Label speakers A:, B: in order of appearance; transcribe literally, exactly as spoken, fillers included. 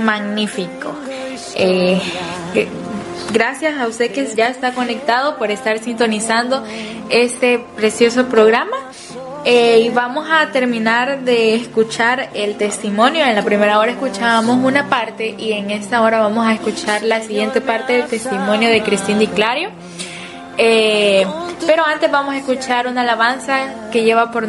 A: magnífico. Eh, gracias a usted que ya está conectado por estar sintonizando este precioso programa. Eh, y vamos a terminar de escuchar el testimonio. En la primera hora escuchábamos una parte y en esta hora vamos a escuchar la siguiente parte del testimonio de Cristín Di Clario. Eh, pero antes vamos a escuchar una alabanza que lleva por